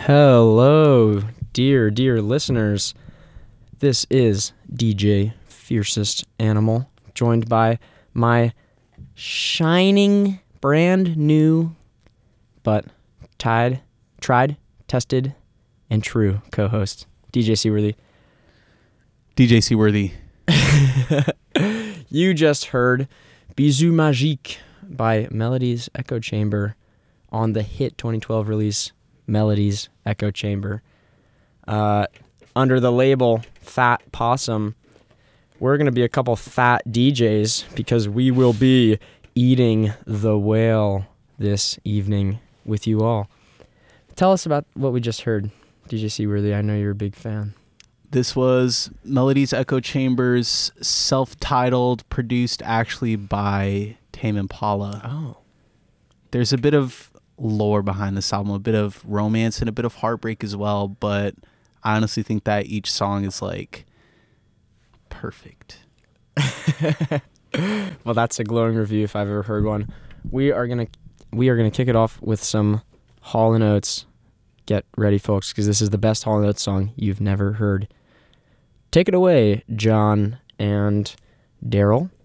Hello, dear listeners. This is DJ Fiercest Animal, joined by my shining, brand new, but tried, tested, and true co-host, DJ Seaworthy. DJ Seaworthy. You just heard Bisou Magique by Melodies Echo Chamber on the hit 2012 release Melodies Echo Chamber. Under the label Fat Possum, we're going to be a couple fat DJs because we will be eating the whale this evening with you all. Tell us about what we just heard, DJ Seaworthy. I know you're a big fan. This was Melodies Echo Chamber's self-titled, produced actually by Tame Impala. Oh. There's a bit of lore behind this album, a bit of romance and a bit of heartbreak as well, but I honestly think that each song is like perfect. Well, that's a glowing review if I've ever heard one. We are gonna kick it off with some Hall & Oates. Get ready, folks, because this is the best Hall & Oates song you've never heard. Take it away, John and Daryl.